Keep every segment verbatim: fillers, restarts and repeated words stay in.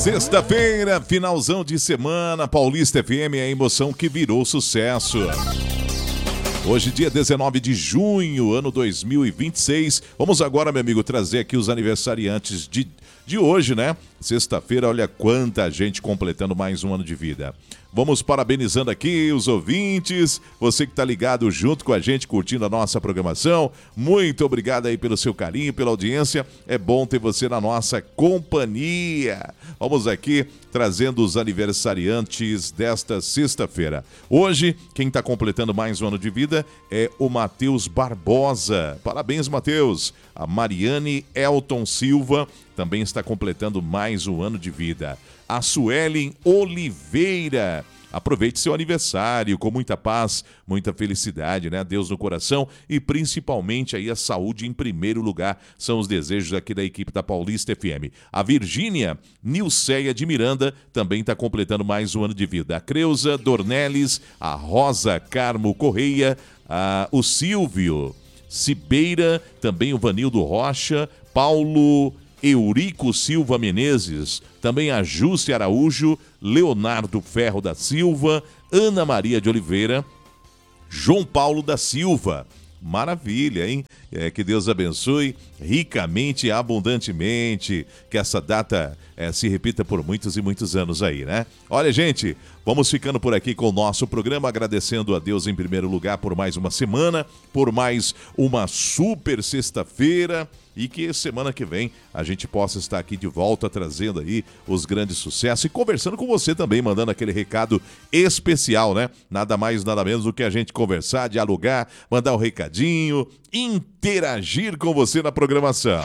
Sexta-feira, finalzão de semana, Paulista F M é a emoção que virou sucesso. Hoje, dia dezenove de junho, ano dois mil e vinte e seis. Vamos agora, meu amigo, trazer aqui os aniversariantes de, de hoje, né? Sexta-feira, olha quanta gente completando mais um ano de vida. Vamos parabenizando aqui os ouvintes, você que está ligado junto com a gente, curtindo a nossa programação. Muito obrigado aí pelo seu carinho, pela audiência. É bom ter você na nossa companhia. Vamos aqui trazendo os aniversariantes desta sexta-feira. Hoje, quem está completando mais um ano de vida é o Matheus Barbosa. Parabéns, Matheus. A Mariane Elton Silva também está completando mais um ano de vida. A Suelen Oliveira. Aproveite seu aniversário com muita paz, muita felicidade, né? Deus no coração e principalmente aí a saúde em primeiro lugar. São os desejos aqui da equipe da Paulista F M. A Virgínia Nilceia de Miranda também está completando mais um ano de vida. A Creuza Dornelles, a Rosa Carmo Correia, a, o Silvio Cibeira, também o Vanildo Rocha, Paulo Eurico Silva Menezes, também a Jússia Araújo, Leonardo Ferro da Silva, Ana Maria de Oliveira, João Paulo da Silva. Maravilha, hein? É, que Deus abençoe ricamente e abundantemente, que essa data é, se repita por muitos e muitos anos aí, né? Olha, gente, vamos ficando por aqui com o nosso programa, agradecendo a Deus em primeiro lugar por mais uma semana, por mais uma super sexta-feira, e que semana que vem a gente possa estar aqui de volta trazendo aí os grandes sucessos e conversando com você também, mandando aquele recado especial, né? Nada mais, nada menos do que a gente conversar, dialogar, mandar um recadinho, interagir com você na programação.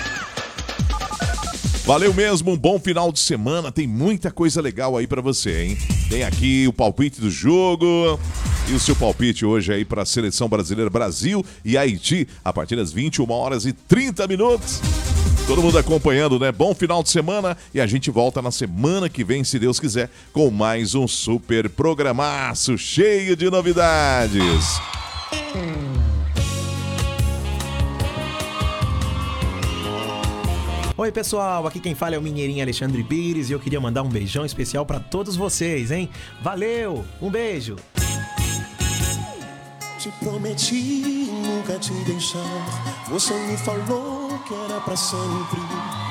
Valeu mesmo, um bom final de semana, tem muita coisa legal aí pra você, hein? Tem aqui o palpite do jogo e o seu palpite hoje aí pra Seleção Brasileira, Brasil e Haiti, a partir das vinte e uma horas e trinta minutos. Todo mundo acompanhando, né? Bom final de semana e a gente volta na semana que vem, se Deus quiser, com mais um super programaço cheio de novidades. Oi pessoal, aqui quem fala é o Mineirinho Alexandre Pires e eu queria mandar um beijão especial pra todos vocês, hein? Valeu, um beijo! Te prometi nunca te deixar, você me falou que era pra sempre.